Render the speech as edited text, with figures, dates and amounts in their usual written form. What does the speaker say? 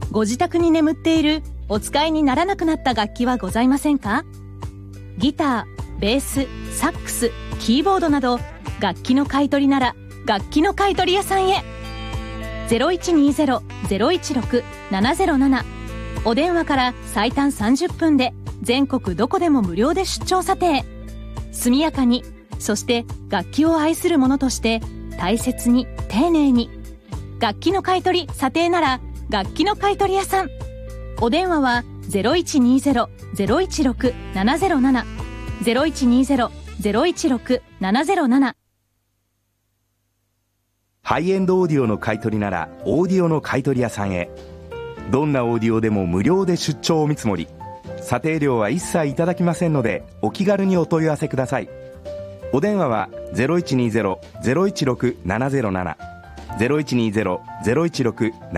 ご自宅に眠っているお使いにならなくなった楽器はございませんか？ギター、ベース、サックス、キーボードなど楽器の買い取りなら楽器の買い取り屋さんへ。 0120-016-707 お電話から最短30分で全国どこでも無料で出張査定。速やかに、そして楽器を愛する者として大切に丁寧に。楽器の買い取り査定なら楽器の買い取り屋さん。お電話は 0120-016-707 0120-016-707。 ハイエンドオーディオの買い取りならオーディオの買い取り屋さんへ。どんなオーディオでも無料で出張お見積もり、査定料は一切いただきませんのでお気軽にお問い合わせください。お電話は 0120-016-707 0120-016-707